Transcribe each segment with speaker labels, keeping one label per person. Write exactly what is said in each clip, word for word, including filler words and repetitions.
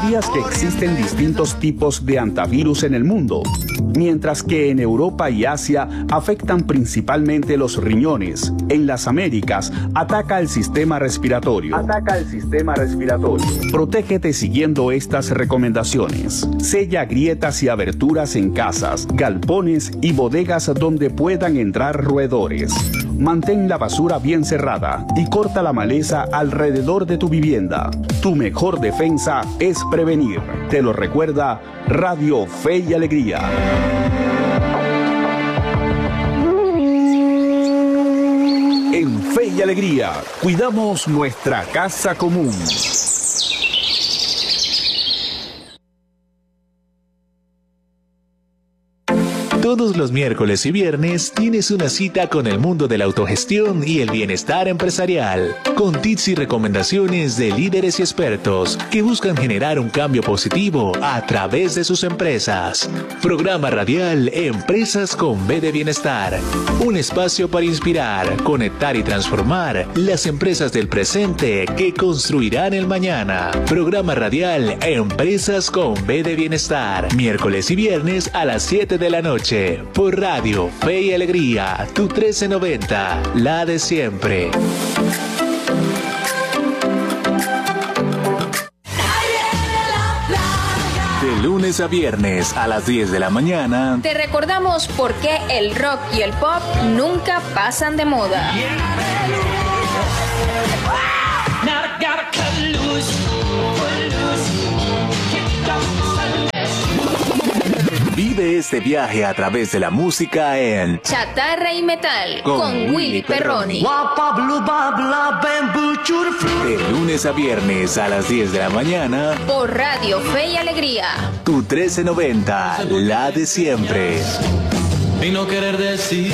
Speaker 1: ¿Sabías que existen distintos tipos de antivirus en el mundo? Mientras que en Europa y Asia afectan principalmente los riñones, en las Américas ataca el sistema respiratorio. Ataca el sistema respiratorio. Protégete siguiendo estas recomendaciones. Sella grietas y aberturas en casas, galpones y bodegas donde puedan entrar roedores. Mantén la basura bien cerrada y corta la maleza alrededor de tu vivienda. Tu mejor defensa es prevenir. Te lo recuerda Radio Fe y Alegría. En Fe y Alegría, cuidamos nuestra casa común.
Speaker 2: Todos los miércoles y viernes tienes una cita con el mundo de la autogestión y el bienestar empresarial, con tips y recomendaciones de líderes y expertos que buscan generar un cambio positivo a través de sus empresas. Programa radial Empresas con B de Bienestar, un espacio para inspirar, conectar y transformar las empresas del presente que construirán el mañana. Programa radial Empresas con B de Bienestar, miércoles y viernes a las siete de la noche. Por Radio Fe y Alegría, tu trece noventa, la de siempre. De lunes a viernes a las diez de la mañana,
Speaker 3: te recordamos por qué el rock y el pop nunca pasan de moda.
Speaker 2: Vive este viaje a través de la música en
Speaker 3: Chatarra y Metal con, con Willy Perroni.
Speaker 2: De lunes a viernes a las diez de la mañana
Speaker 3: por Radio Fe y Alegría.
Speaker 2: Tu trece noventa, la de siempre.
Speaker 4: Y no querer decir.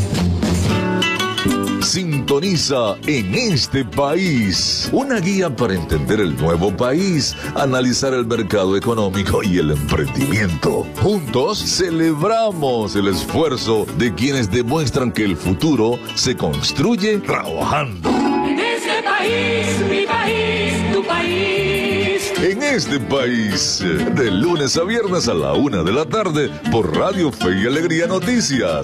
Speaker 5: Sintoniza En Este País, una guía para entender el nuevo país, analizar el mercado económico y el emprendimiento. Juntos celebramos el esfuerzo de quienes demuestran que el futuro se construye trabajando.
Speaker 4: En este país, mi país, tu país.
Speaker 5: En Este País, de lunes a viernes a la una de la tarde por Radio Fe y Alegría Noticias.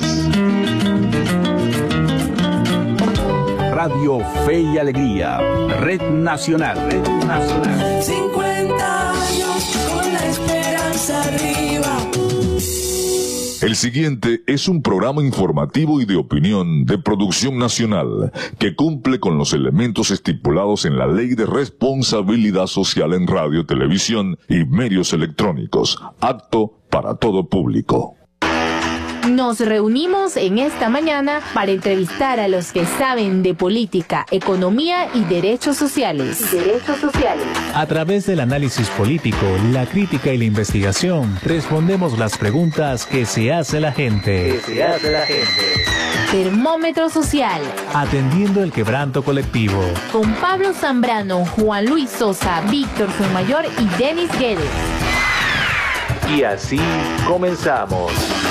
Speaker 1: Radio Fe y Alegría, Red Nacional, Red Nacional.
Speaker 4: cincuenta años con la esperanza arriba.
Speaker 5: El siguiente es un programa informativo y de opinión de producción nacional que cumple con los elementos estipulados en la Ley de Responsabilidad Social en Radio, Televisión y Medios Electrónicos, apto para todo público.
Speaker 6: Nos reunimos en esta mañana para entrevistar a los que saben de política, economía y derechos sociales. Y derechos sociales.
Speaker 2: A través del análisis político, la crítica y la investigación, respondemos las preguntas que se hace la gente.
Speaker 7: Que se hace la gente.
Speaker 6: Termómetro Social.
Speaker 2: Atendiendo el quebranto colectivo.
Speaker 6: Con Pablo Zambrano, Juan Luis Sosa, Víctor Fuenmayor y Denis Guedes.
Speaker 2: Y así comenzamos.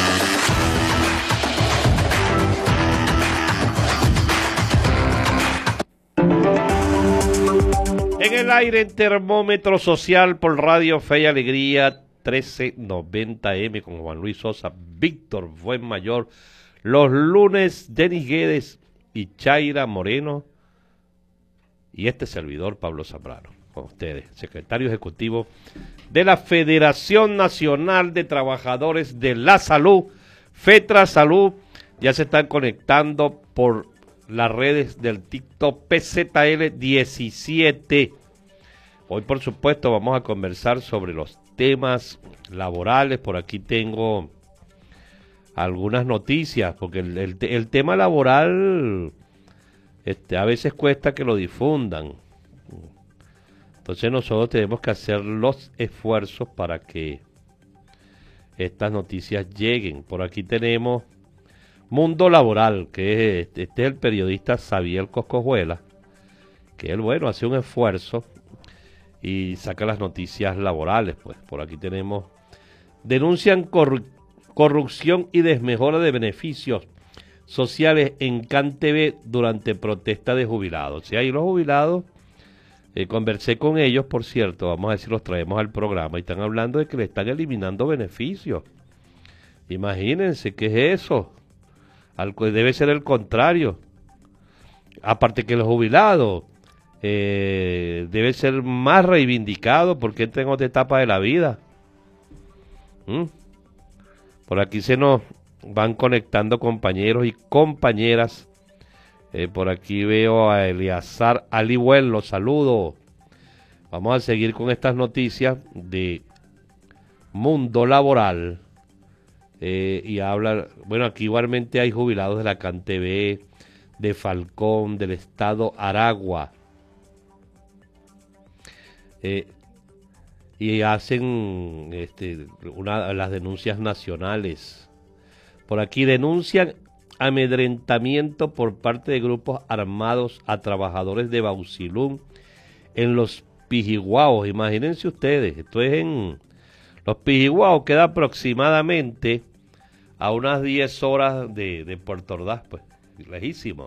Speaker 8: En el aire, en Termómetro Social por Radio Fe y Alegría, trece noventa eme con Juan Luis Sosa, Víctor Fuenmayor. Los lunes, Denis Guedes y Chaira Moreno. Y este servidor, Pablo Zambrano, con ustedes, secretario ejecutivo de la Federación Nacional de Trabajadores de la Salud, FETRA Salud. Ya se están conectando por las redes del TikTok P Z L diecisiete. Hoy, por supuesto, vamos a conversar sobre los temas laborales. Por aquí tengo algunas noticias, porque el, el, el tema laboral este, a veces cuesta que lo difundan. Entonces nosotros tenemos que hacer los esfuerzos para que estas noticias lleguen. Por aquí tenemos Mundo Laboral, que es, este es el periodista Xavier Coscojuela, que él, bueno, hace un esfuerzo y saca las noticias laborales. Pues por aquí tenemos, denuncian corru corrupción y desmejora de beneficios sociales en CanTV durante protesta de jubilados. O sea, ahí los jubilados Eh, conversé con ellos, por cierto, vamos a decir, los traemos al programa y están hablando de que le están eliminando beneficios. Imagínense, ¿qué es eso? Algo, debe ser el contrario. Aparte que el jubilado eh, debe ser más reivindicado porque entra en otra etapa de la vida. ¿Mm? Por aquí se nos van conectando compañeros y compañeras. Eh, por aquí veo a Eleazar Alihuel, los saludo. Vamos a seguir con estas noticias de mundo laboral. Eh, y habla, bueno, aquí igualmente hay jubilados de la CanTV, de Falcón, del estado Aragua. Eh, y hacen este, una, las denuncias nacionales. Por aquí denuncian amedrentamiento por parte de grupos armados a trabajadores de Bausilún en los Pijiguaos. Imagínense ustedes, esto es en los Pijiguaos, queda aproximadamente a unas diez horas de, de Puerto Ordaz, pues, lejísimo.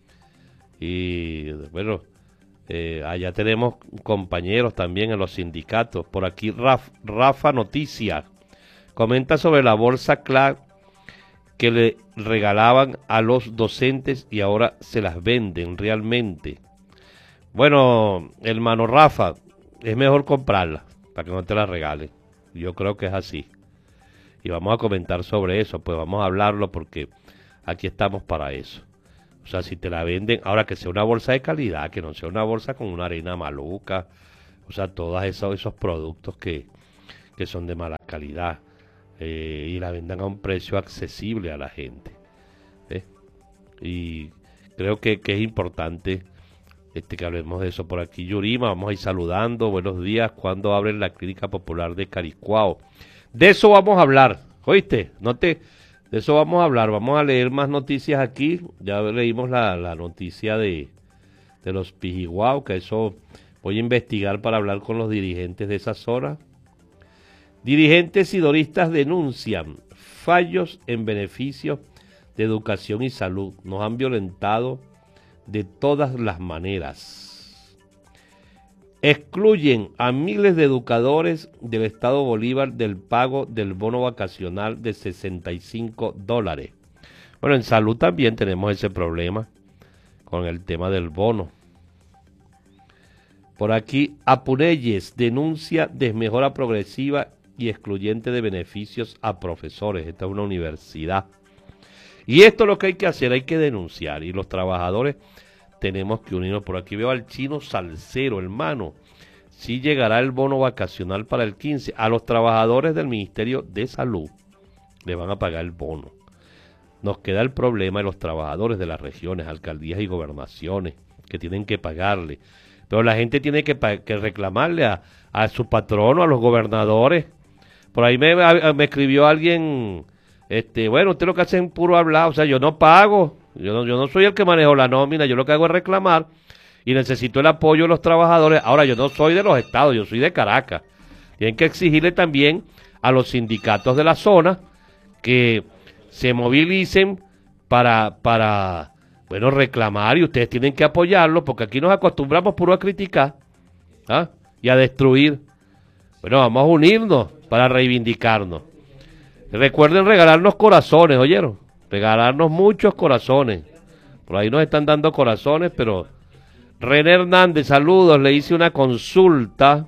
Speaker 8: Y bueno, eh, allá tenemos compañeros también en los sindicatos. Por aquí Raf, Rafa Noticias comenta sobre la bolsa C L A que le regalaban a los docentes y ahora se las venden realmente. Bueno, hermano Rafa, es mejor comprarla para que no te la regalen. Yo creo que es así. Y vamos a comentar sobre eso, pues vamos a hablarlo porque aquí estamos para eso. O sea, si te la venden, ahora que sea una bolsa de calidad, que no sea una bolsa con una harina maluca, o sea, todos esos, esos productos que, que son de mala calidad. Eh, y la vendan a un precio accesible a la gente. ¿eh? Y creo que, que es importante este, que hablemos de eso. Por aquí Yurima, vamos a ir saludando. Buenos días, ¿cuándo abren la clínica popular de Caricuao? De eso vamos a hablar, ¿oíste? No te, de eso vamos a hablar, vamos a leer más noticias aquí. Ya leímos la, la noticia de, de los Pijiguao, que eso voy a investigar para hablar con los dirigentes de esa zona. Dirigentes sidoristas denuncian fallos en beneficios de educación y salud. Nos han violentado de todas las maneras. Excluyen a miles de educadores del Estado Bolívar del pago del bono vacacional de sesenta y cinco dólares. Bueno, en salud también tenemos ese problema con el tema del bono. Por aquí, Apunelles denuncia desmejora progresiva y excluyente de beneficios a profesores. Esta es una universidad. Y esto es lo que hay que hacer, hay que denunciar. Y los trabajadores tenemos que unirnos. Por aquí veo al chino Salcero, hermano. Sí llegará el bono vacacional para el quince. A los trabajadores del Ministerio de Salud le van a pagar el bono. Nos queda el problema de los trabajadores de las regiones, alcaldías y gobernaciones, que tienen que pagarle. Pero la gente tiene que, que reclamarle a, a su patrono, a los gobernadores. Por ahí me, me escribió alguien, este, bueno, usted lo que hace es puro hablar, o sea, yo no pago, yo no, yo no soy el que manejo la nómina, yo lo que hago es reclamar y necesito el apoyo de los trabajadores. Ahora, yo no soy de los estados, yo soy de Caracas. Tienen que exigirle también a los sindicatos de la zona que se movilicen para, para, bueno, reclamar, y ustedes tienen que apoyarlos, porque aquí nos acostumbramos puro a criticar, ¿ah? Y a destruir. Bueno, vamos a unirnos para reivindicarnos. Recuerden regalarnos corazones, ¿oyeron? Regalarnos muchos corazones. Por ahí nos están dando corazones, pero René Hernández, saludos, le hice una consulta.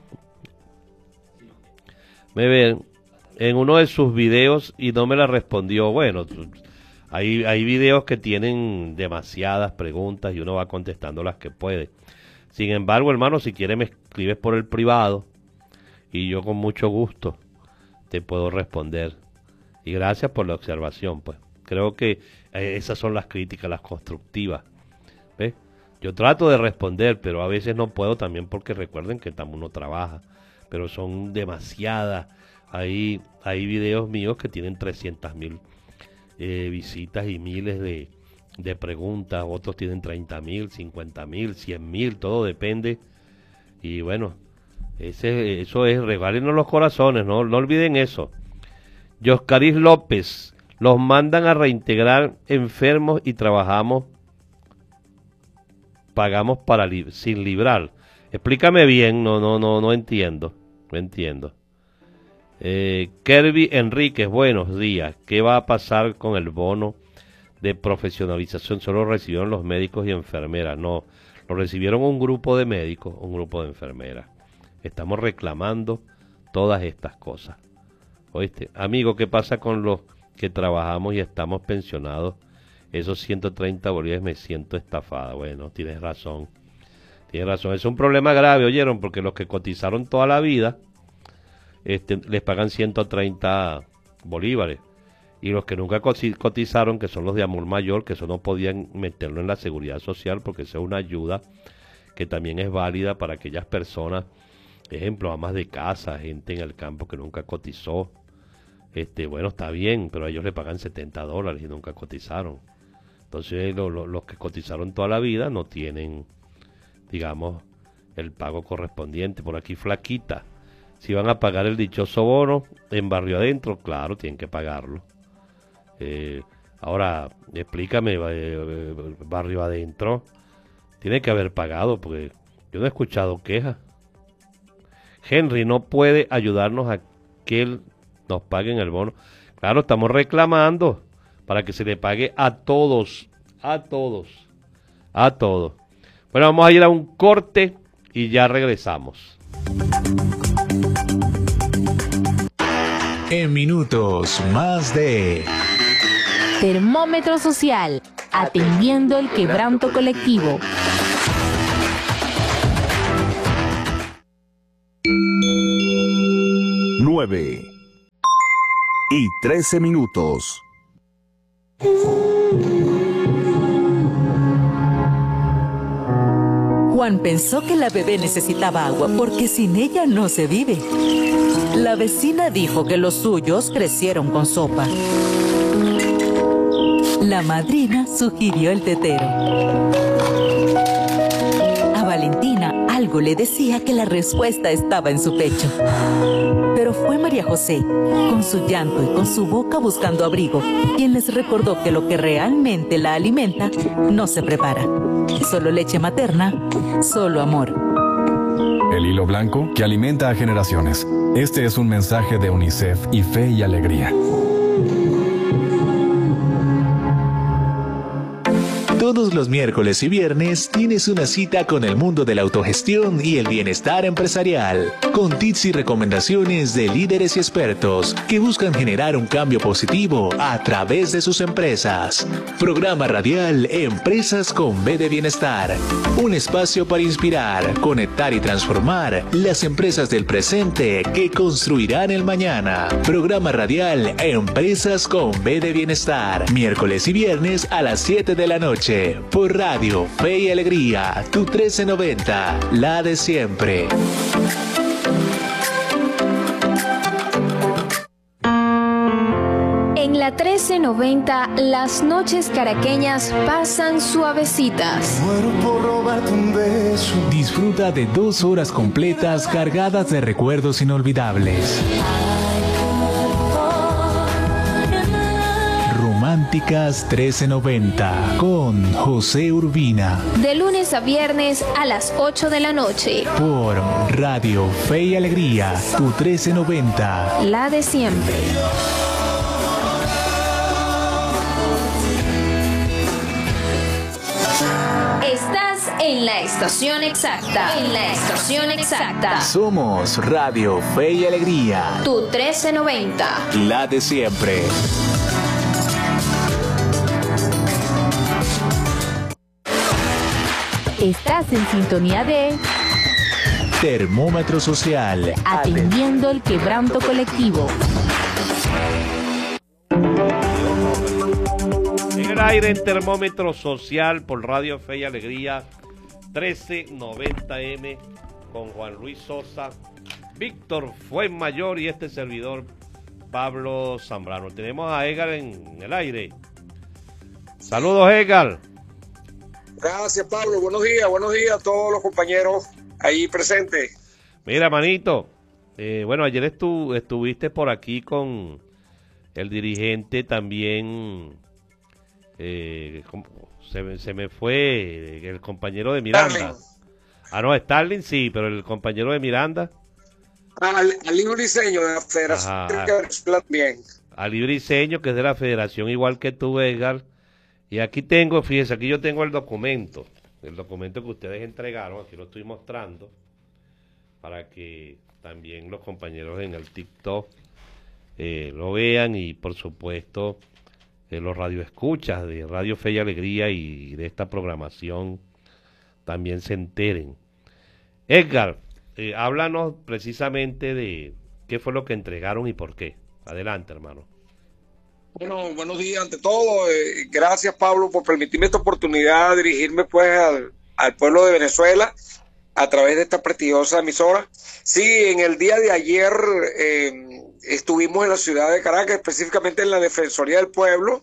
Speaker 8: Me ven en uno de sus videos y no me la respondió. Bueno, hay, hay videos que tienen demasiadas preguntas y uno va contestando las que puede. Sin embargo, hermano, si quieres me escribes por el privado y yo con mucho gusto te puedo responder. Y gracias por la observación, pues. Creo que eh, esas son las críticas, las constructivas. ¿Ves? Yo trato de responder, pero a veces no puedo también porque recuerden que también uno trabaja. Pero son demasiadas. Hay, hay videos míos que tienen trescientas mil eh, visitas y miles de, de preguntas. Otros tienen treinta mil, cincuenta mil, cien mil, todo depende. Y bueno, ese, eso es, regálenos los corazones, no, no olviden eso. Yoscaris López, los mandan a reintegrar enfermos y trabajamos, pagamos para li sin librar. Explícame bien, no, no, no, no entiendo, no entiendo. Eh, Kirby Enríquez, buenos días. ¿Qué va a pasar con el bono de profesionalización? Solo recibieron los médicos y enfermeras. No, lo recibieron un grupo de médicos, un grupo de enfermeras. Estamos reclamando todas estas cosas. ¿Oíste? Amigo, ¿qué pasa con los que trabajamos y estamos pensionados? Esos ciento treinta bolívares, me siento estafada. Bueno, tienes razón. Tienes razón. Es un problema grave, ¿oyeron? Porque los que cotizaron toda la vida este, les pagan ciento treinta bolívares. Y los que nunca cotizaron, que son los de Amor Mayor, que eso no podían meterlo en la seguridad social porque eso es una ayuda que también es válida para aquellas personas, ejemplo, amas de casa, gente en el campo que nunca cotizó. Este, bueno, está bien, pero a ellos le pagan setenta dólares y nunca cotizaron. Entonces lo, lo, los que cotizaron toda la vida no tienen, digamos, el pago correspondiente. Por aquí Flaquita, si van a pagar el dichoso bono en Barrio Adentro, claro, tienen que pagarlo. Eh, ahora, explícame, eh, Barrio Adentro, tiene que haber pagado, porque yo no he escuchado quejas. Henry no puede ayudarnos a que él nos paguen el bono. Claro, estamos reclamando para que se le pague a todos, a todos, a todos. Bueno, vamos a ir a un corte y ya regresamos.
Speaker 2: En minutos, más de
Speaker 6: Termómetro Social, atendiendo el quebranto colectivo.
Speaker 1: nueve y trece minutos.
Speaker 7: Juan pensó que la bebé necesitaba agua porque sin ella no se vive. La vecina dijo que los suyos crecieron con sopa. La madrina sugirió el tetero. A Valentina algo le decía que la respuesta estaba en su pecho. Pero fue María José, con su llanto y con su boca buscando abrigo, quien les recordó que lo que realmente la alimenta no se prepara. Solo leche materna, solo amor.
Speaker 9: El hilo blanco que alimenta a generaciones. Este es un mensaje de UNICEF y Fe y Alegría.
Speaker 2: Todos los miércoles y viernes tienes una cita con el mundo de la autogestión y el bienestar empresarial, con tips y recomendaciones de líderes y expertos que buscan generar un cambio positivo a través de sus empresas. Programa radial Empresas con B de Bienestar, un espacio para inspirar, conectar y transformar las empresas del presente que construirán el mañana. Programa radial Empresas con B de Bienestar, miércoles y viernes a las siete de la noche. Por Radio Fe y Alegría, tu trece noventa, la de siempre.
Speaker 3: En la trece noventa, las noches caraqueñas pasan suavecitas.
Speaker 10: Muero por robarte un beso.
Speaker 2: Disfruta de dos horas completas cargadas de recuerdos inolvidables. Románticas trece noventa con José Urbina.
Speaker 3: De lunes a viernes a las ocho de la noche.
Speaker 2: Por Radio Fe y Alegría, tu trece noventa.
Speaker 3: La de siempre. Estás en la estación exacta. En la estación exacta.
Speaker 2: Somos Radio Fe y Alegría.
Speaker 3: Tu trece noventa.
Speaker 2: La de siempre.
Speaker 6: Estás en sintonía de
Speaker 2: Termómetro Social,
Speaker 6: atendiendo el quebranto colectivo.
Speaker 8: En el aire, en Termómetro Social por Radio Fe y Alegría, trece noventa eme, con Juan Luis Sosa, Víctor Fuenmayor y este servidor Pablo Zambrano. Tenemos a Edgar en el aire. Saludos, Edgar.
Speaker 11: Gracias, Pablo. Buenos días, buenos días a todos los compañeros ahí presentes.
Speaker 8: Mira, manito, eh, bueno, ayer estu estuviste por aquí con el dirigente también, eh, se, se me fue el compañero de Miranda. Ah, no, Starling sí, pero el compañero de Miranda.
Speaker 11: Al, al Libriseño de la Federación también.
Speaker 8: Al Libriseño, que es de la Federación, igual que tú, Edgar. Y aquí tengo, fíjense, aquí yo tengo el documento. El documento que ustedes entregaron, aquí lo estoy mostrando. Para que también los compañeros en el TikTok eh, lo vean. Y por supuesto, eh, los radioescuchas de Radio Fe y Alegría y de esta programación también se enteren. Edgar, eh, háblanos precisamente de qué fue lo que entregaron y por qué. Adelante, hermano.
Speaker 11: Bueno, buenos días ante todo. Eh, gracias, Pablo, por permitirme esta oportunidad de dirigirme pues al, al pueblo de Venezuela a través de esta prestigiosa emisora. Sí, en el día de ayer eh, estuvimos en la ciudad de Caracas, específicamente en la Defensoría del Pueblo,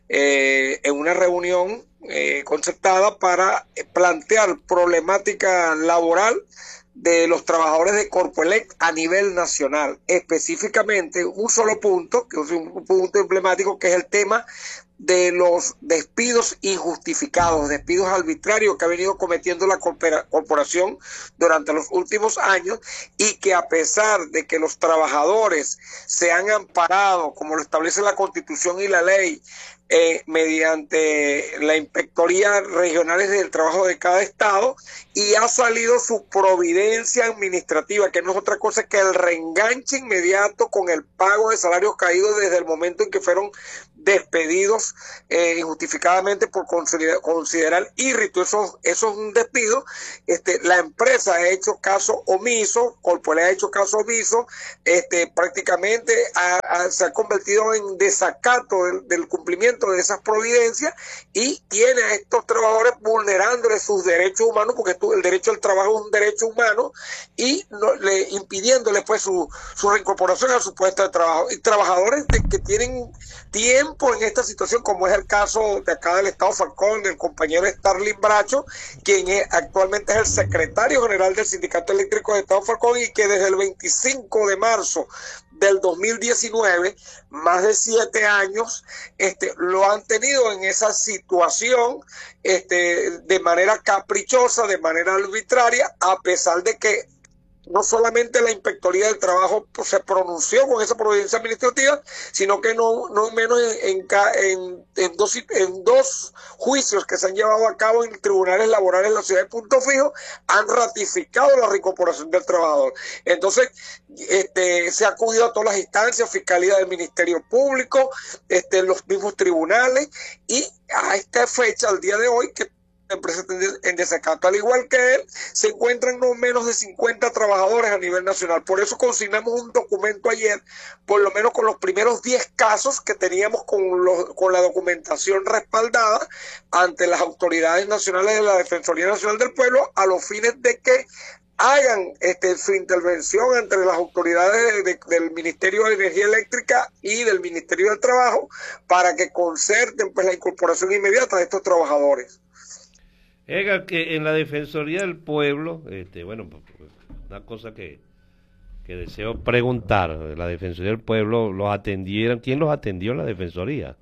Speaker 11: eh, en una reunión eh, concertada para plantear problemática laboral de los trabajadores de Corpoelec a nivel nacional, específicamente un solo punto, que es un punto emblemático, que es el tema de los despidos injustificados, despidos arbitrarios que ha venido cometiendo la corporación durante los últimos años, y que a pesar de que los trabajadores se han amparado, como lo establece la Constitución y la ley, Eh, mediante la Inspectoría Regionales del Trabajo de cada estado, y ha salido su providencia administrativa, que no es otra cosa que el reenganche inmediato con el pago de salarios caídos desde el momento en que fueron despedidos eh, injustificadamente por considerar, considerar írrito eso, eso es un despido. Este, la empresa ha hecho caso omiso, Corpoelec ha hecho caso omiso, este, prácticamente ha, ha, se ha convertido en desacato del, del cumplimiento de esas providencias, y tiene a estos trabajadores vulnerándoles sus derechos humanos, porque tú, el derecho al trabajo es un derecho humano, y no, le, impidiéndole pues su, su reincorporación a su puesto de trabajo. Y trabajadores de, que tienen tiempo en esta situación, como es el caso de acá del estado Falcón, del compañero Starling Bracho, quien es, actualmente es el secretario general del Sindicato Eléctrico de Estado Falcón, y que desde el veinticinco de marzo del dos mil diecinueve, más de siete años, este, lo han tenido en esa situación, este, de manera caprichosa, de manera arbitraria, a pesar de que no solamente la Inspectoría del Trabajo pues, se pronunció con esa providencia administrativa, sino que no, no menos en, en, en, dos, en dos juicios que se han llevado a cabo en tribunales laborales de la ciudad de Punto Fijo, han ratificado la reincorporación del trabajador. Entonces, este, se ha acudido a todas las instancias, Fiscalía del Ministerio Público, este, los mismos tribunales, y a esta fecha, al día de hoy, que empresa en desacato, al igual que él, se encuentran no menos de cincuenta trabajadores a nivel nacional. Por eso consignamos un documento ayer, por lo menos con los primeros diez casos que teníamos con, los, con la documentación respaldada ante las autoridades nacionales de la Defensoría Nacional del Pueblo, a los fines de que hagan este, su intervención entre las autoridades de, de, del Ministerio de Energía Eléctrica y del Ministerio del Trabajo, para que concerten pues la incorporación inmediata de estos trabajadores.
Speaker 8: Edgar, que en la Defensoría del Pueblo, este, bueno, una cosa que, que deseo preguntar, la Defensoría del Pueblo, ¿los atendieron? ¿Quién los atendió en la Defensoría?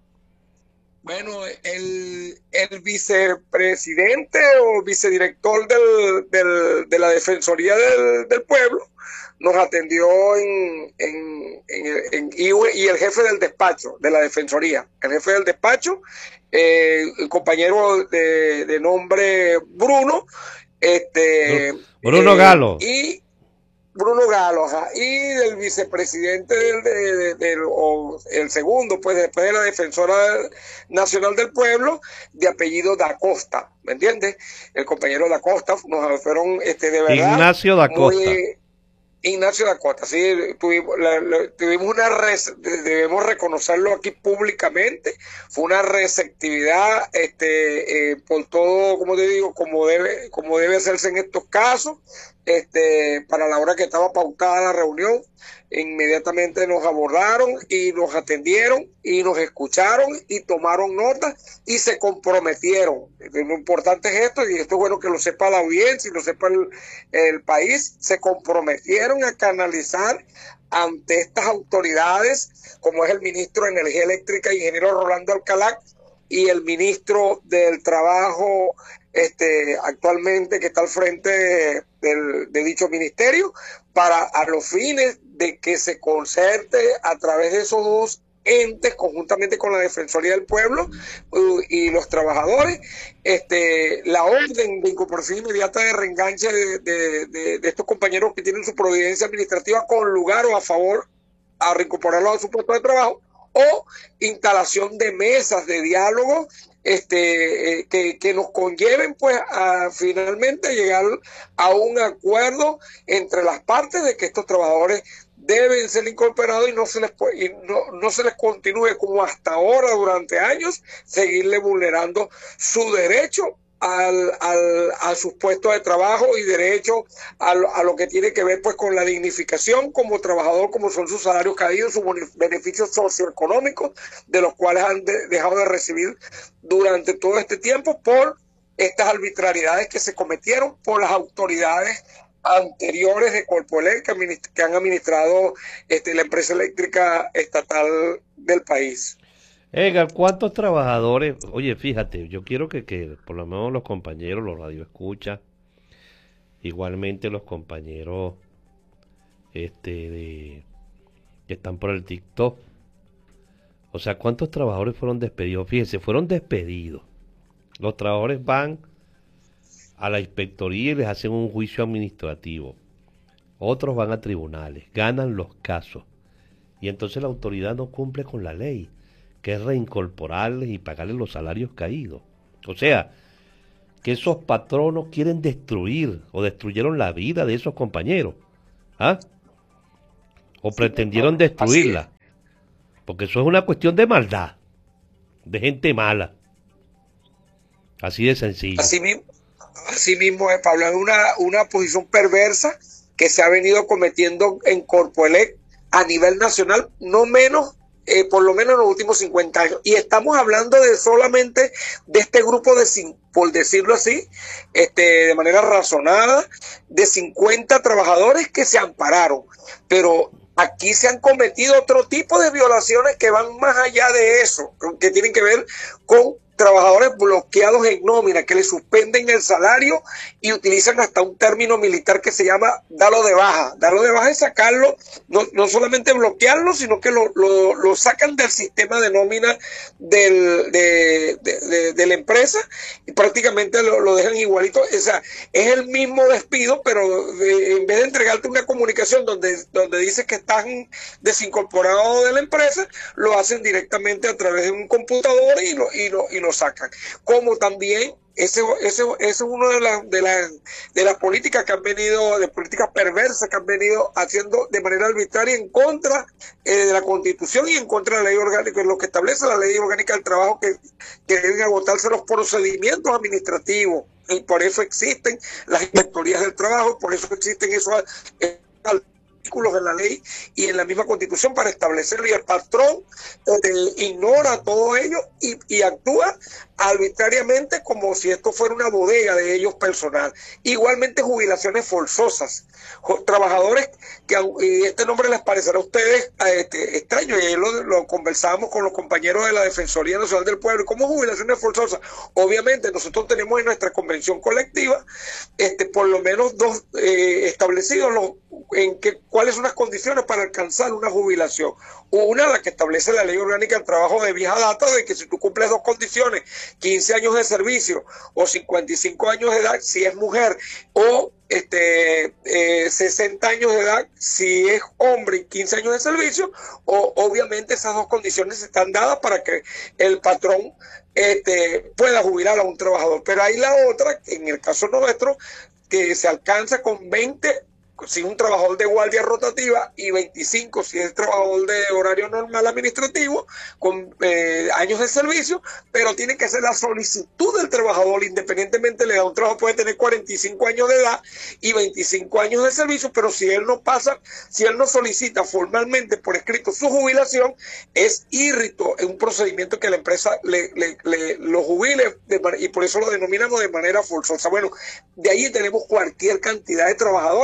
Speaker 11: Bueno, el, el vicepresidente o vicedirector del, del, de la Defensoría del, del Pueblo nos atendió en, en, en, en y, y el jefe del despacho de la Defensoría, el jefe del despacho, eh, el compañero de, de nombre Bruno, este
Speaker 8: Bruno
Speaker 11: eh,
Speaker 8: Galo
Speaker 11: y Bruno Galo, ajá, y del vicepresidente del, de, de, de, o el segundo, pues después de la Defensora Nacional del Pueblo, de apellido Da Costa, ¿me entiendes? El compañero Da Costa nos fueron, este, de verdad,
Speaker 8: Ignacio Da Costa.
Speaker 11: Muy, Ignacio Da Costa, sí, tuvimos, la, la, tuvimos una, res, debemos reconocerlo aquí públicamente, fue una receptividad, este, eh, por todo, como te digo, como debe, como debe hacerse en estos casos, este, para la hora que estaba pautada la reunión, inmediatamente nos abordaron y nos atendieron y nos escucharon y tomaron nota y se comprometieron. Lo importante es esto, y esto es bueno que lo sepa la audiencia y lo sepa el, el país, se comprometieron a canalizar ante estas autoridades, como es el ministro de Energía Eléctrica, ingeniero Rolando Alcalá, y el ministro del Trabajo, este, actualmente que está al frente del, de dicho ministerio, para a los fines de que se concerte a través de esos dos entes, conjuntamente con la Defensoría del Pueblo uh, y los trabajadores, este, la orden de incorporación inmediata de reenganche de, de, de, de estos compañeros que tienen su providencia administrativa con lugar o a favor a reincorporarlos a su puesto de trabajo, o instalación de mesas de diálogo este, eh, que, que nos conlleven pues a finalmente llegar a un acuerdo entre las partes de que estos trabajadores deben ser incorporados y no se les y no, no se les continúe como hasta ahora durante años seguirle vulnerando su derecho al, al, a sus puestos de trabajo y derecho a lo, a lo que tiene que ver pues con la dignificación como trabajador, como son sus salarios caídos, sus beneficios socioeconómicos de los cuales han de, dejado de recibir durante todo este tiempo por estas arbitrariedades que se cometieron por las autoridades anteriores de Corpoelec que, que han administrado este, la empresa eléctrica estatal del país.
Speaker 8: Edgar, ¿cuántos trabajadores? Oye, fíjate, yo quiero que, que por lo menos los compañeros, los radioescuchas, igualmente los compañeros este, de, que están por el TikTok, o sea, ¿cuántos trabajadores fueron despedidos? Fíjense, fueron despedidos. Los trabajadores van a la inspectoría y les hacen un juicio administrativo. Otros van a tribunales, ganan los casos. Y entonces la autoridad no cumple con la ley, que es reincorporarles y pagarles los salarios caídos. O sea, que esos patronos quieren destruir o destruyeron la vida de esos compañeros. ¿Ah? O sí, pretendieron destruirla. Porque eso es una cuestión de maldad, de gente mala. Así de sencillo.
Speaker 11: Así mismo. Así mismo es, Pablo, es una, una posición perversa que se ha venido cometiendo en Corpoelec a nivel nacional, no menos, eh, por lo menos en los últimos cincuenta años. Y estamos hablando de solamente de este grupo de, por decirlo así, este, de manera razonada, de cincuenta trabajadores que se ampararon. Pero aquí se han cometido otro tipo de violaciones que van más allá de eso, que tienen que ver con trabajadores bloqueados en nómina, que le suspenden el salario y utilizan hasta un término militar que se llama darlo de baja. Darlo de baja es sacarlo, no, no solamente bloquearlo, sino que lo, lo, lo sacan del sistema de nómina del, de, de, de, de la empresa y prácticamente lo, lo dejan igualito. O sea, es el mismo despido, pero de, en vez de entregarte una comunicación donde, donde dice que están desincorporados de la empresa, lo hacen directamente a través de un computador y lo, y lo, y lo sacan. Como también ese, ese, ese es una de las de las de las políticas que han venido, de políticas perversas que han venido haciendo de manera arbitraria en contra eh, de la Constitución y en contra de la ley orgánica, lo que establece la ley orgánica del trabajo, que, que deben agotarse los procedimientos administrativos, y por eso existen las inspectorías del trabajo, por eso existen esos eh, en la ley y en la misma Constitución para establecerlo, y el patrón eh, ignora todo ello y, y actúa arbitrariamente como si esto fuera una bodega de ellos personal. Igualmente jubilaciones forzosas, trabajadores que, y este nombre les parecerá a ustedes este, extraño, y ayer lo, lo conversábamos con los compañeros de la Defensoría Nacional del Pueblo. ¿Cómo jubilaciones forzosas? Obviamente nosotros tenemos en nuestra convención colectiva este, por lo menos dos eh, establecidos los, en que, cuáles son las condiciones para alcanzar una jubilación. Una, la que establece la ley orgánica del trabajo de vieja data, de que si tú cumples dos condiciones, quince años de servicio o cincuenta y cinco años de edad si es mujer, o este eh, sesenta años de edad si es hombre y quince años de servicio, o obviamente esas dos condiciones están dadas para que el patrón este, pueda jubilar a un trabajador. Pero hay la otra, en el caso nuestro, que se alcanza con veinte si un trabajador de guardia rotativa y veinticinco si es trabajador de horario normal administrativo con eh, años de servicio, pero tiene que ser la solicitud del trabajador, independientemente de la edad. Un trabajador puede tener cuarenta y cinco años de edad y veinticinco años de servicio, pero si él no pasa, si él no solicita formalmente por escrito su jubilación, es írrito, es un procedimiento que la empresa le, le, le lo jubile de, y por eso lo denominamos de manera forzosa. Bueno, de ahí tenemos cualquier cantidad de trabajadores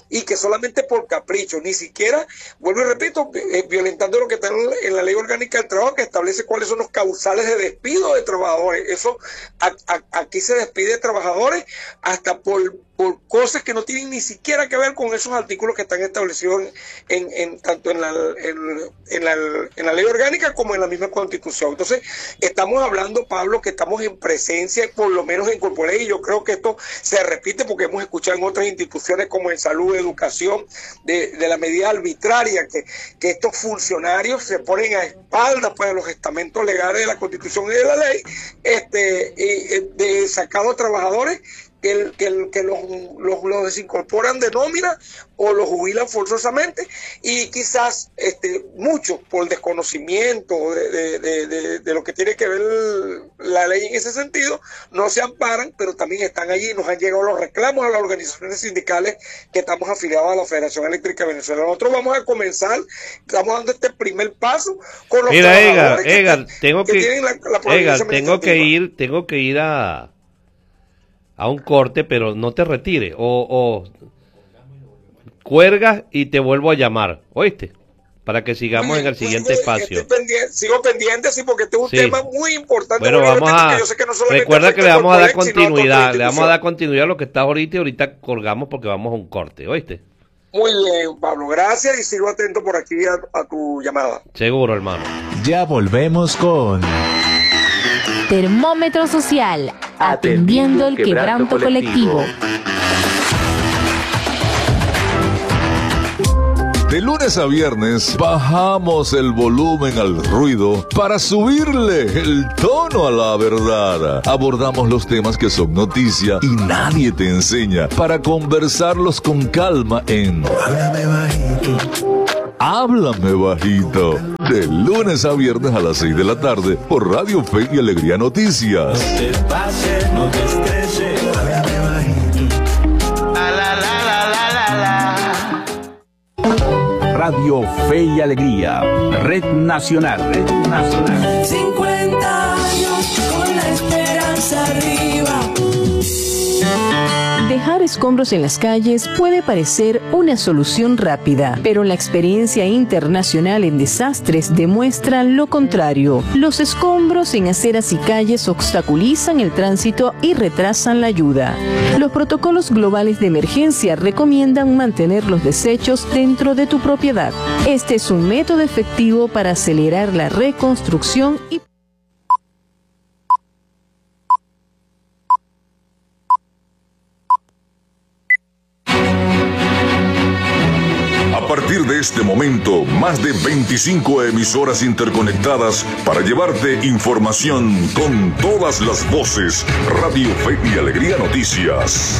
Speaker 11: y que solamente por capricho, ni siquiera, vuelvo y repito, eh, violentando lo que está en la Ley Orgánica del Trabajo, que establece cuáles son los causales de despido de trabajadores. Eso, a, a, aquí se despide trabajadores hasta por, por cosas que no tienen ni siquiera que ver con esos artículos que están establecidos en, en tanto en la, en, en, la, en la Ley Orgánica como en la misma Constitución. Entonces, estamos hablando, Pablo, que estamos en presencia, por lo menos en Corpoley, y yo creo que esto se repite porque hemos escuchado en otras instituciones como en salud, educación, de, de la medida arbitraria, que, que estos funcionarios se ponen a espaldas pues, de los estamentos legales de la Constitución y de la ley, este, y, de sacados trabajadores que, el, que, el, que los, los, los desincorporan de nómina o los jubilan forzosamente, y quizás este, muchos por desconocimiento de, de, de, de, de lo que tiene que ver la ley en ese sentido, no se amparan, pero también están allí. Nos han llegado los reclamos a las organizaciones sindicales que estamos afiliados a la Federación Eléctrica de Venezuela. Nosotros vamos a comenzar, estamos dando este primer paso con los
Speaker 8: Mira,
Speaker 11: trabajadores
Speaker 8: Edgar, Edgar,
Speaker 11: que,
Speaker 8: tengo
Speaker 11: que,
Speaker 8: que,
Speaker 11: que tienen la, la
Speaker 8: Edgar, tengo que ir, tengo que ir a a un corte, pero no te retire, o, o cuelgas y te vuelvo a llamar, ¿oíste? Para que sigamos en el siguiente espacio.
Speaker 11: Estoy pendiente, sigo pendiente, sí, porque este es un
Speaker 8: Sí.
Speaker 11: tema muy importante.
Speaker 8: Bueno,
Speaker 11: muy
Speaker 8: vamos a,
Speaker 11: que yo sé que no solamente
Speaker 8: recuerda que le
Speaker 11: afecta
Speaker 8: vamos a
Speaker 11: al
Speaker 8: dar
Speaker 11: Corpolex, sino a toda
Speaker 8: continuidad,
Speaker 11: la
Speaker 8: le vamos a dar
Speaker 11: institución.
Speaker 8: continuidad a lo que está ahorita y ahorita colgamos porque vamos a un corte, ¿oíste?
Speaker 11: Muy bien, Pablo, gracias y sigo atento por aquí a, a tu llamada.
Speaker 8: Seguro, hermano.
Speaker 2: Ya volvemos con
Speaker 6: Termómetro Social, atendiendo el quebranto colectivo.
Speaker 5: De lunes a viernes bajamos el volumen al ruido para subirle el tono a la verdad. Abordamos los temas que son noticia y nadie te enseña para conversarlos con calma en Háblame Bajito. Háblame Bajito. De lunes a viernes a las seis de la tarde por Radio Fe y Alegría Noticias.
Speaker 10: No te pases, no te estreses, háblame bajito. La, la, la, la, la, la, la.
Speaker 1: Radio Fe y Alegría, Red Nacional, Red Nacional.
Speaker 10: cincuenta años con la esperanza arriba.
Speaker 12: Dejar escombros en las calles puede parecer una solución rápida, pero la experiencia internacional en desastres demuestra lo contrario. Los escombros en aceras y calles obstaculizan el tránsito y retrasan la ayuda. Los protocolos globales de emergencia recomiendan mantener los desechos dentro de tu propiedad. Este es un método efectivo para acelerar la reconstrucción y
Speaker 5: A partir de este momento, más de veinticinco emisoras interconectadas para llevarte información con todas las voces. Radio Fe y Alegría Noticias.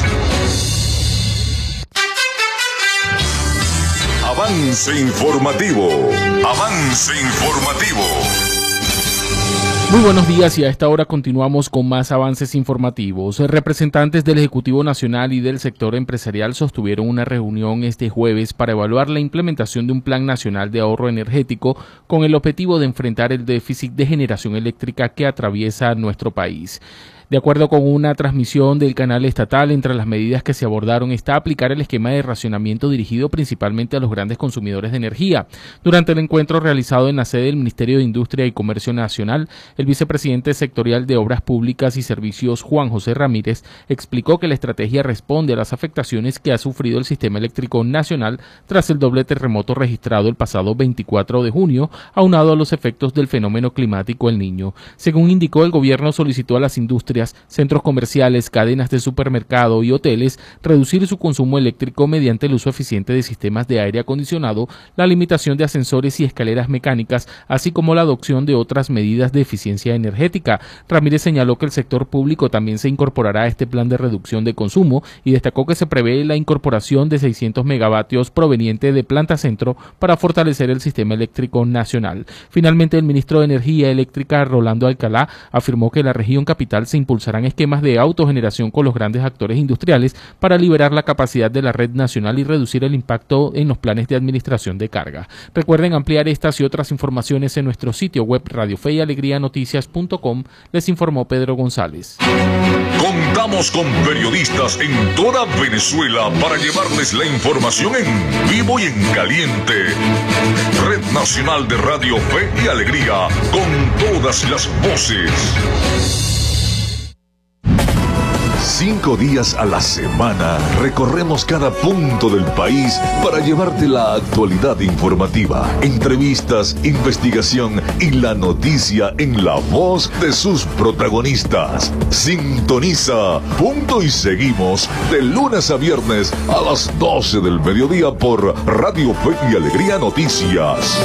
Speaker 5: Avance informativo. Avance informativo.
Speaker 13: Muy buenos días y a esta hora continuamos con más avances informativos. Representantes del Ejecutivo Nacional y del sector empresarial sostuvieron una reunión este jueves para evaluar la implementación de un plan nacional de ahorro energético con el objetivo de enfrentar el déficit de generación eléctrica que atraviesa nuestro país. De acuerdo con una transmisión del canal estatal, entre las medidas que se abordaron está aplicar el esquema de racionamiento dirigido principalmente a los grandes consumidores de energía. Durante el encuentro realizado en la sede del Ministerio de Industria y Comercio Nacional, el vicepresidente sectorial de Obras Públicas y Servicios, Juan José Ramírez, explicó que la estrategia responde a las afectaciones que ha sufrido el sistema eléctrico nacional tras el doble terremoto registrado el pasado veinticuatro de junio, aunado a los efectos del fenómeno climático El Niño. Según indicó, el gobierno solicitó a las industrias, centros comerciales, cadenas de supermercado y hoteles reducir su consumo eléctrico mediante el uso eficiente de sistemas de aire acondicionado, la limitación de ascensores y escaleras mecánicas, así como la adopción de otras medidas de eficiencia energética. Ramírez señaló que el sector público también se incorporará a este plan de reducción de consumo y destacó que se prevé la incorporación de seiscientos megavatios proveniente de Planta Centro para fortalecer el sistema eléctrico nacional. Finalmente, el ministro de Energía Eléctrica, Rolando Alcalá, afirmó que la región capital se impulsarán esquemas de autogeneración con los grandes actores industriales para liberar la capacidad de la red nacional y reducir el impacto en los planes de administración de carga. Recuerden ampliar estas y otras informaciones en nuestro sitio web Radio Fe y Alegría Noticias. noticias punto com, les informó Pedro González.
Speaker 5: Contamos con periodistas en toda Venezuela para llevarles la información en vivo y en caliente. Red Nacional de Radio Fe y Alegría, con todas las voces. Cinco días a la semana recorremos cada punto del país para llevarte la actualidad informativa, entrevistas, investigación y la noticia en la voz de sus protagonistas. Sintoniza Punto y Seguimos de lunes a viernes a las doce del mediodía por Radio Fe y Alegría Noticias.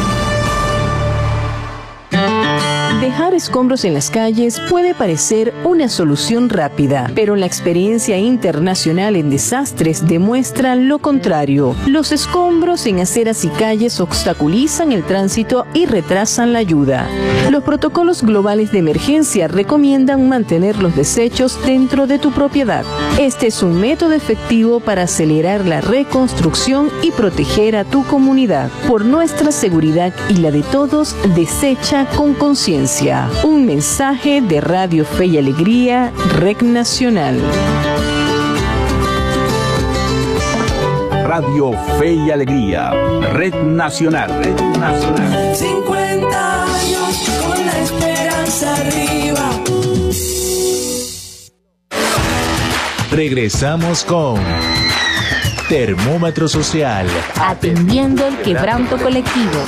Speaker 12: Dejar escombros en las calles puede parecer una solución rápida, pero la experiencia internacional en desastres demuestra lo contrario. Los escombros en aceras y calles obstaculizan el tránsito y retrasan la ayuda. Los protocolos globales de emergencia recomiendan mantener los desechos dentro de tu propiedad. Este es un método efectivo para acelerar la reconstrucción y proteger a tu comunidad. Por nuestra seguridad y la de todos, desecha con conciencia. Un mensaje de Radio Fe y Alegría, Red Nacional.
Speaker 1: Radio Fe y Alegría, Red Nacional, Red Nacional.
Speaker 10: cincuenta años con la esperanza arriba.
Speaker 2: Regresamos con Termómetro Social,
Speaker 6: atendiendo el quebranto colectivo.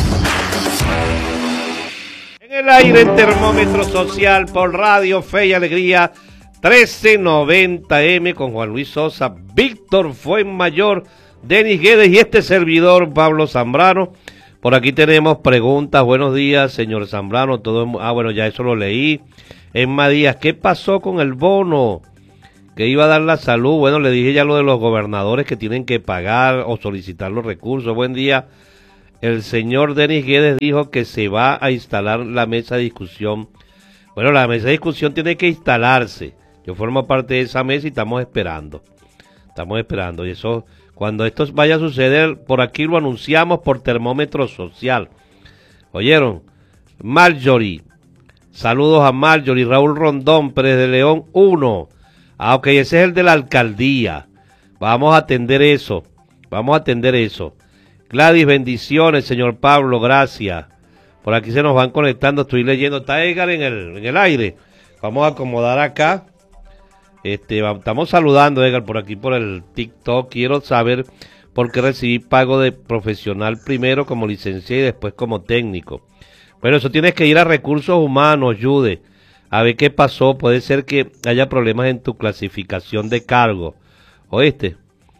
Speaker 8: En el aire, el Termómetro Social por Radio Fe y Alegría, trece noventa eme con Juan Luis Sosa, Víctor Fuenmayor, Denis Guedes y este servidor Pablo Zambrano. Por aquí tenemos preguntas. Buenos días, señor Zambrano. Todo, ah, bueno, ya eso lo leí. Emma Díaz, ¿qué pasó con el bono que iba a dar la salud? Bueno, le dije ya lo de los gobernadores que tienen que pagar o solicitar los recursos. Buen día. El señor Denis Guedes dijo que se va a instalar la mesa de discusión. Bueno, la mesa de discusión tiene que instalarse. Yo formo parte de esa mesa y estamos esperando. Estamos esperando. Y eso, cuando esto vaya a suceder, por aquí lo anunciamos por Termómetro Social. ¿Oyeron? Marjorie. Saludos a Marjorie. Raúl Rondón, Pérez de León uno. Ah, ok, ese es el de la alcaldía. Vamos a atender eso. Vamos a atender eso. Gladys, bendiciones, señor Pablo, gracias. Por aquí se nos van conectando, estoy leyendo. Está Edgar en el, en el aire. Vamos a acomodar acá. Este, estamos saludando, Edgar, por aquí por el TikTok. Quiero saber por qué recibí pago de profesional primero como licenciado y después como técnico. Bueno, eso tienes que ir a Recursos Humanos, Jude, a ver qué pasó. Puede ser que haya problemas en tu clasificación de cargo. ¿Oíste?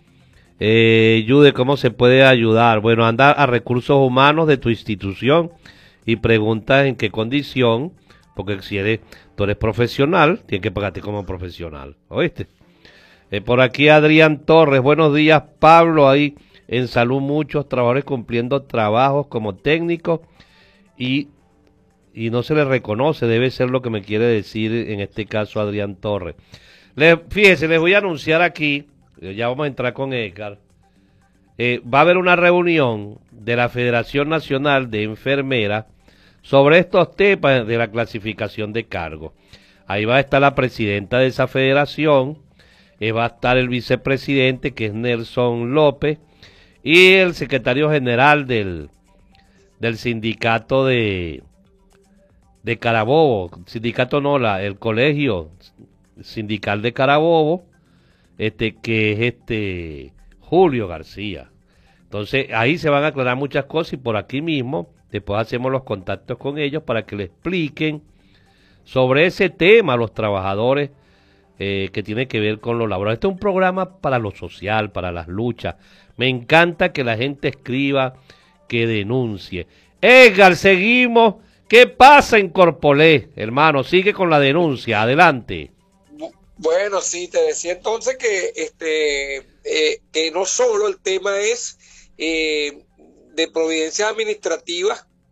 Speaker 8: Eh, Jude, ¿cómo se puede ayudar? Bueno, anda a Recursos Humanos de tu institución y pregunta en qué condición, porque si eres, tú eres profesional, tienes que pagarte como profesional, ¿oíste? Eh, por aquí Adrián Torres, buenos días Pablo, ahí en salud muchos trabajadores cumpliendo trabajos como técnicos y, y no se les reconoce, debe ser lo que me quiere decir en este caso Adrián Torres. Le, fíjese, les voy a anunciar aquí. Ya vamos a entrar con Edgar. Eh, va a haber una reunión de la Federación Nacional de Enfermeras sobre estos temas de la clasificación de cargos. Ahí va a estar la presidenta de esa federación, eh, va a estar el vicepresidente, que es Nelson López, y el secretario general del, del sindicato de, de Carabobo, sindicato no, la, el colegio sindical de Carabobo, este que es este Julio García. Entonces ahí se van a aclarar muchas cosas y por aquí mismo después hacemos los contactos con ellos para que le expliquen sobre ese tema a los trabajadores eh, que tiene que ver con lo laboral. Este es un programa para lo social, para las luchas. Me encanta que la gente escriba, que denuncie. Edgar, seguimos. ¿Qué pasa en Corpolé, hermano? Sigue con la denuncia, adelante.
Speaker 11: Bueno, sí, te decía entonces que este eh, que no solo el tema es eh, de providencias administrativas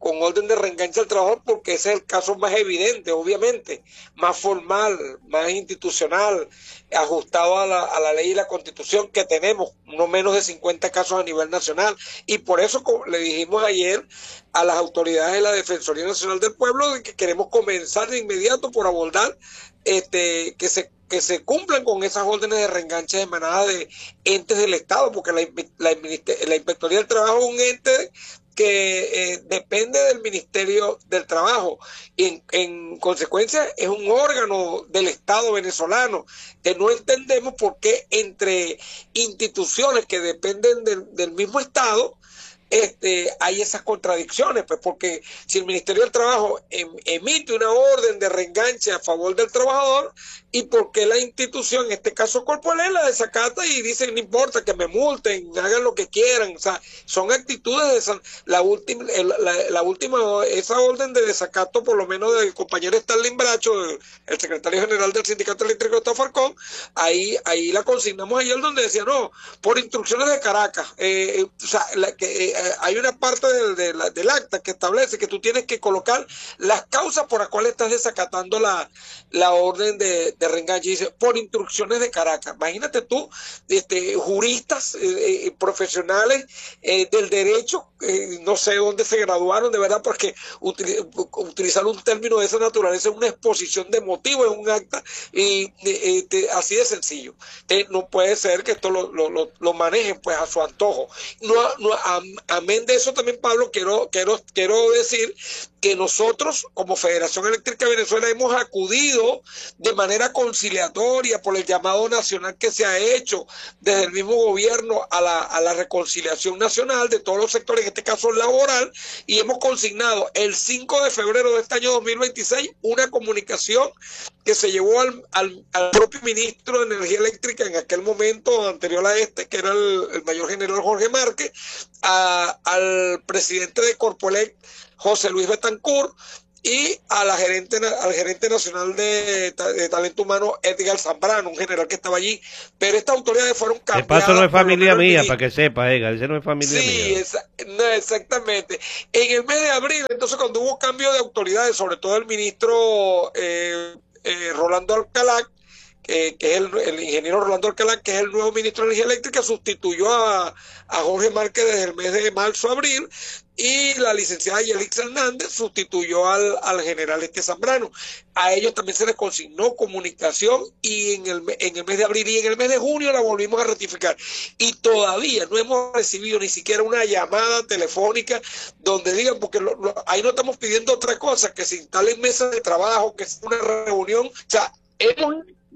Speaker 11: con orden de reenganche al trabajador, porque ese es el caso más evidente, obviamente, más formal, más institucional, ajustado a la, a la ley y la constitución que tenemos, no menos de cincuenta casos a nivel nacional. Y por eso le dijimos ayer a las autoridades de la Defensoría Nacional del Pueblo de que queremos comenzar de inmediato por abordar este, que se que se cumplan con esas órdenes de reenganche emanadas de entes del Estado, porque la, la, la Inspectoría del Trabajo es un ente que eh, depende del Ministerio del Trabajo y en, en consecuencia es un órgano del Estado venezolano, que no entendemos por qué entre instituciones que dependen del, del mismo Estado Este, hay esas contradicciones, pues porque si el Ministerio del Trabajo em, emite una orden de reenganche a favor del trabajador, y porque la institución, en este caso Corpoelec, la desacata y dice no importa que me multen, hagan lo que quieran, o sea, son actitudes de esa, la última, la, la última, esa orden de desacato, por lo menos del compañero Stalin Bracho, el secretario general del Sindicato Eléctrico de Tafarcón, ahí, ahí la consignamos ayer, donde decía no, por instrucciones de Caracas, eh, o sea, la, que eh, hay una parte del, de la, del acta que establece que tú tienes que colocar las causas por las cuales estás desacatando la, la orden de, de reenganche. Dice, por instrucciones de Caracas. Imagínate tú, este, juristas eh, eh, profesionales eh, del derecho, eh, no sé dónde se graduaron, de verdad, porque util, utilizar un término de esa naturaleza es una exposición de motivos, es un acta, y eh, eh, así de sencillo. Eh, no puede ser que esto lo, lo, lo, lo manejen pues a su antojo. No, no a, Amén de eso también, Pablo, quiero, quiero, quiero decir que nosotros como Federación Eléctrica de Venezuela hemos acudido de manera conciliatoria por el llamado nacional que se ha hecho desde el mismo gobierno a la, a la reconciliación nacional de todos los sectores, en este caso laboral, y hemos consignado el cinco de febrero de este año dos mil veintiséis una comunicación que se llevó al, al, al propio ministro de Energía Eléctrica en aquel momento anterior a este, que era el, el mayor general Jorge Márquez, a, al presidente de Corpoelec, José Luis Betancourt, y a la gerente, al gerente nacional de, de talento humano, Edgar Zambrano, un general que estaba allí. Pero estas autoridades fueron cambiadas.
Speaker 8: De paso no es familia mía, para que sepa, Edgar, ese no es familia
Speaker 11: sí,
Speaker 8: mía.
Speaker 11: Sí, no, exactamente. En el mes de abril, entonces, cuando hubo cambio de autoridades, sobre todo el ministro eh, eh, Rolando Alcalá, Eh, que es el, el ingeniero Rolando Alcalá, que es el nuevo ministro de Energía Eléctrica, sustituyó a, a Jorge Márquez desde el mes de marzo a abril, y la licenciada Yelix Hernández sustituyó al, al general este Zambrano. A ellos también se les consignó comunicación, y en el, en el mes de abril y en el mes de junio la volvimos a ratificar. Y todavía no hemos recibido ni siquiera una llamada telefónica donde digan, porque lo, lo, ahí no estamos pidiendo otra cosa, que se instalen mesas de trabajo, que sea una reunión. O sea, hemos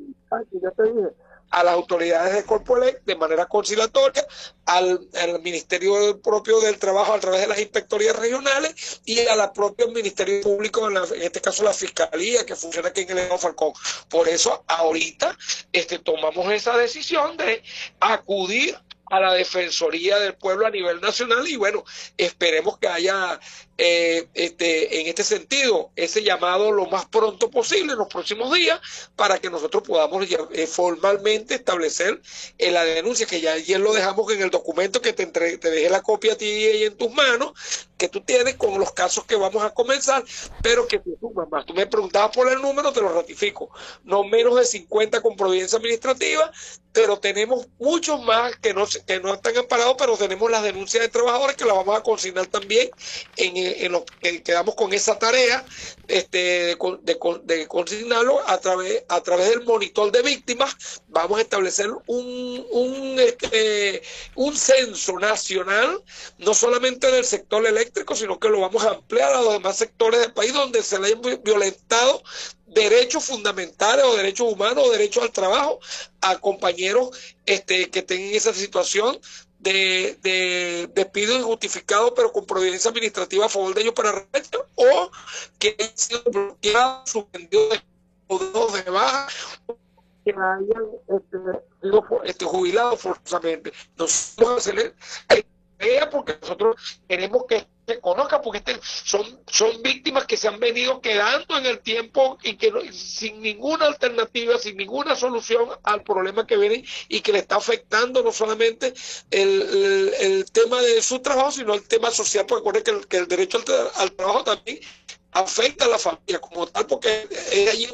Speaker 11: ya te dije, a las autoridades de Corpoelec de manera conciliatoria, al, al Ministerio propio del Trabajo a través de las inspectorías regionales y a la propia Ministerio Público, en, la, en este caso la Fiscalía, que funciona aquí en el Estado Falcón. Por eso ahorita este, tomamos esa decisión de acudir a la Defensoría del Pueblo a nivel nacional, y bueno, esperemos que haya eh, este, en este sentido ese llamado lo más pronto posible en los próximos días, para que nosotros podamos ya, eh, formalmente establecer eh, la denuncia, que ya ayer lo dejamos en el documento que te, entre, te dejé la copia a ti ahí en tus manos, que tú tienes con los casos que vamos a comenzar, pero que te suman más. Tú me preguntabas por el número, te lo ratifico, no menos de cincuenta con providencia administrativa, pero tenemos muchos más que no, que no están amparados, pero tenemos las denuncias de trabajadores que las vamos a consignar también, en, en lo que quedamos con esa tarea este, de, de, de consignarlo a través, a través del monitor de víctimas. Vamos a establecer un, un, este, un censo nacional, no solamente del sector eléctrico, sino que lo vamos a ampliar a los demás sectores del país donde se le hayan violentado derechos fundamentales o derechos humanos o derechos al trabajo a compañeros este, que tengan esa situación de, de despido injustificado, pero con providencia administrativa a favor de ellos para resto, o que hayan sido bloqueados, suspendidos de, de baja, que hayan este, sido este, jubilados forzosamente. Nosotros vamos a hacer vea, porque nosotros queremos que se conozca, porque este, son, son víctimas que se han venido quedando en el tiempo y que no, sin ninguna alternativa, sin ninguna solución al problema que viene y que le está afectando no solamente el, el, el tema de su trabajo, sino el tema social, porque recuerden que el, que el derecho al, al trabajo también afecta a la familia como tal, porque es allí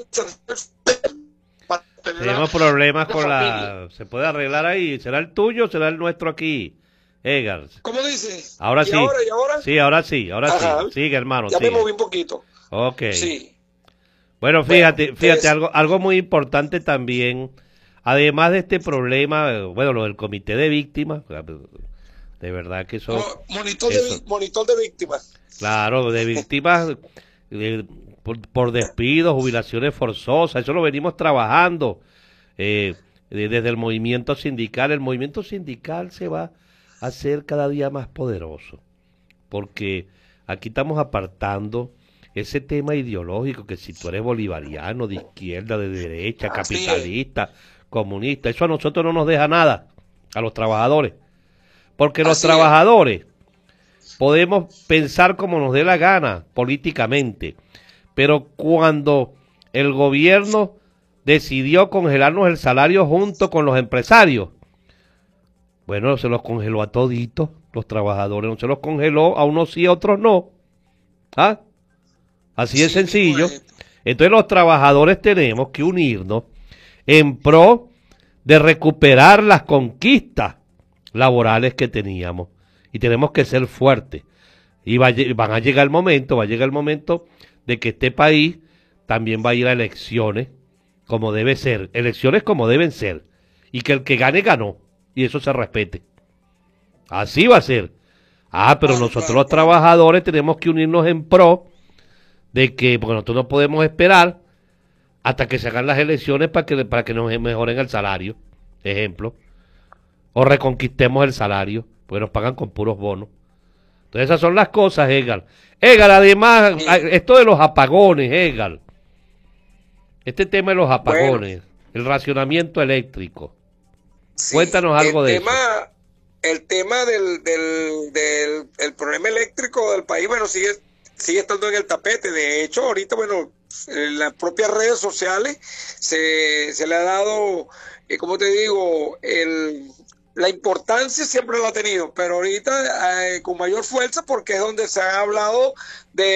Speaker 8: tenemos problemas con la... ¿Se puede arreglar ahí? ¿Será el tuyo o será el nuestro aquí? Edgar.
Speaker 11: ¿Cómo dice?
Speaker 8: Ahora
Speaker 11: ¿Y
Speaker 8: sí.
Speaker 11: Ahora, ¿Y ahora?
Speaker 8: Sí, ahora sí, ahora
Speaker 11: Ajá.
Speaker 8: sí. Sigue, hermano.
Speaker 11: Ya
Speaker 8: sigue.
Speaker 11: me moví un poquito.
Speaker 8: Ok.
Speaker 11: Sí.
Speaker 8: Bueno, fíjate,
Speaker 11: Bueno,
Speaker 8: fíjate,
Speaker 11: entonces...
Speaker 8: algo, algo muy importante también, además de este problema, bueno, lo del comité de víctimas, de verdad que eso...
Speaker 11: Monitor,
Speaker 8: eso,
Speaker 11: de, monitor de víctimas.
Speaker 8: Claro, de víctimas de, por, por despidos, jubilaciones forzosas, eso lo venimos trabajando eh, desde el movimiento sindical. El movimiento sindical se va a hacer cada día más poderoso, porque aquí estamos apartando ese tema ideológico, que si tú eres bolivariano, de izquierda, de derecha, capitalista, comunista, eso a nosotros no nos deja nada, a los trabajadores, porque los
Speaker 11: Así
Speaker 8: trabajadores es. Podemos pensar como nos dé la gana políticamente, pero cuando el gobierno decidió congelarnos el salario junto con los empresarios, bueno, se los congeló a toditos, los trabajadores no se los congeló, a unos sí, a otros no. ¿Ah? Así de
Speaker 11: sí,
Speaker 8: sencillo.
Speaker 11: Bueno.
Speaker 8: Entonces los trabajadores tenemos que unirnos en pro de recuperar las conquistas laborales que teníamos. Y tenemos que ser fuertes. Y va, van a llegar el momento, va a llegar el momento de que este país también va a ir a elecciones como debe ser. Elecciones como deben ser. Y que el que gane, ganó. Y eso se respete. Así va a ser. Ah, pero nosotros los trabajadores tenemos que unirnos en pro de que, porque nosotros no podemos esperar hasta que se hagan las elecciones para que, para que nos mejoren el salario, ejemplo, o reconquistemos el salario, porque nos pagan con puros bonos. Entonces esas son las cosas, Edgar. Edgar, además, esto de los apagones, Edgar, este tema de los apagones, bueno, el racionamiento eléctrico, sí, cuéntanos algo de
Speaker 11: tema, eso. El tema del, del, del el problema eléctrico del país, bueno, sigue sigue estando en el tapete. De hecho, ahorita, bueno, en las propias redes sociales se, se le ha dado, eh, como te digo, el, la importancia siempre lo ha tenido, pero ahorita eh, con mayor fuerza, porque es donde se ha hablado de